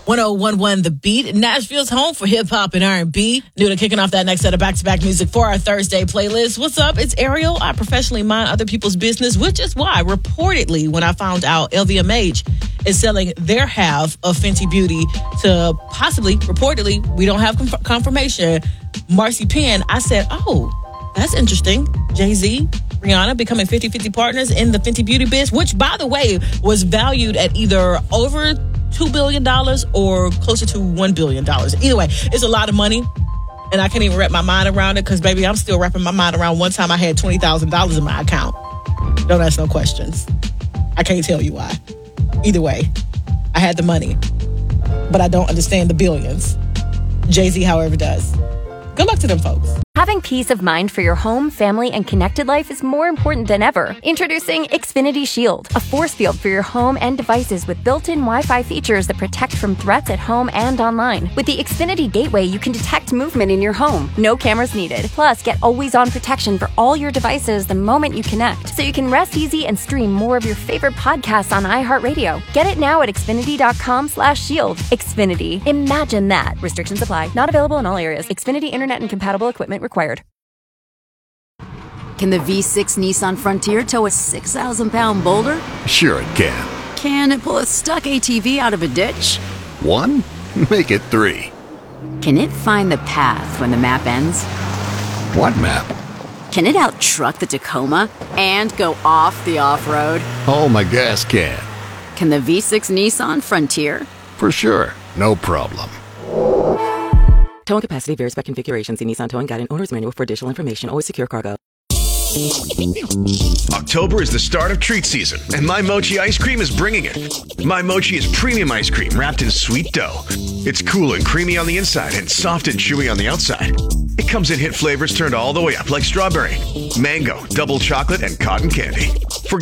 1011 The Beat, Nashville's home for hip-hop and R&B. Nuda kicking off that next set of back-to-back music for our Thursday playlist. What's up? It's Ariel. I professionally mind other people's business, which is why, reportedly, when I found out LVMH is selling their half of Fenty Beauty to possibly, reportedly, we don't have confirmation, Marcy Penn, I said, oh, that's interesting. Jay-Z, Rihanna becoming 50-50 partners in the Fenty Beauty biz, which, by the way, was valued at either over $2 billion or closer to $1 billion. Either way, it's a lot of money, and I can't even wrap my mind around it because, baby, I'm still wrapping my mind around one time I had $20,000 in my account. Don't ask no questions. I can't tell you why. Either way, I had the money, but I don't understand the billions. Jay-Z, however, does. Good luck to them folks. Having peace of mind for your home, family, and connected life is more important than ever. Introducing Xfinity Shield, a force field for your home and devices with built-in Wi-Fi features that protect from threats at home and online. With the Xfinity Gateway, you can detect movement in your home. No cameras needed. Plus, get always-on protection for all your devices the moment you connect, so you can rest easy and stream more of your favorite podcasts on iHeartRadio. Get it now at Xfinity.com/shield. Xfinity. Imagine that. Restrictions apply. Not available in all areas. Xfinity Internet and compatible equipment required. Can the V6 Nissan Frontier tow a 6,000-pound boulder? Sure it can. Can it pull a stuck ATV out of a ditch? 1? Make it 3. Can it find the path when the map ends? What map? Can it out-truck the Tacoma and go off the off-road? Oh, my gas can. Can the V6 Nissan Frontier? For sure. No problem. Towing capacity varies by configuration. See Nissan Towing Guide and Owner's Manual for additional information. Always secure cargo. October is the start of treat season, and My Mochi ice cream is bringing it. My Mochi is premium ice cream wrapped in sweet dough. It's cool and creamy on the inside and soft and chewy on the outside. It comes in hit flavors turned all the way up like strawberry, mango, double chocolate, and cotton candy.